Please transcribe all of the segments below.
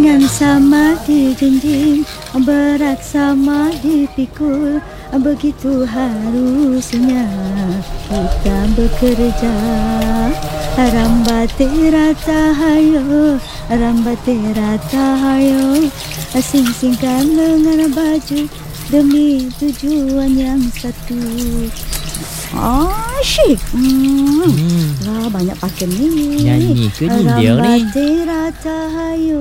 Ringan sama dijunjing, berat sama dipikul. Begitu harusnya kita bekerja. Rambate tahayo, rambate tahayo, sing-singkan lengan baju demi tujuan yang satu. Asyik. Wah, banyak pakai ni. Nyanyi ke ni dia ni? Rambate tahayo.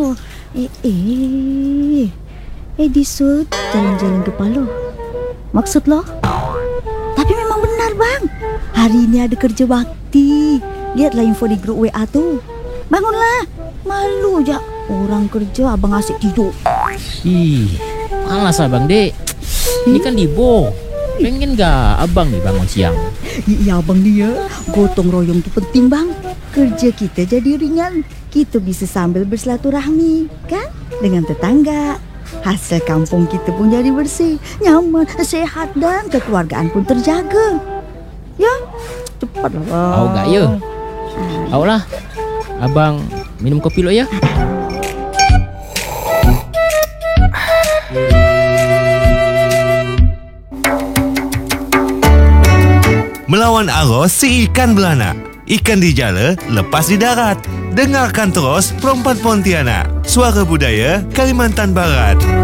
Disut jalan-jalan ke Palo. Maksud lo? Tapi memang benar bang, hari ini ada kerja bakti. Lihatlah info di grup WA tu. Bangunlah, malu je orang kerja abang asyik tidur. Malas abang dek. Ni kan Dibo. Pengen gak abang ni bangun siang? Ya abang dia, gotong royong tu penting bang. Kerja kita jadi ringan. Kita bisa sambil bersilaturahmi kan dengan tetangga. Hasil kampung kita pun jadi bersih, nyaman, sehat dan kekeluargaan pun terjaga. Ya, cepatlah bang. Awak gak ya? Awak lah. Abang minum kopi dulu ya. Melawan arus si ikan beranak. Ikan di jala, lepas di darat. Dengarkan terus Perempuan Pontianak. Suara Budaya Kalimantan Barat.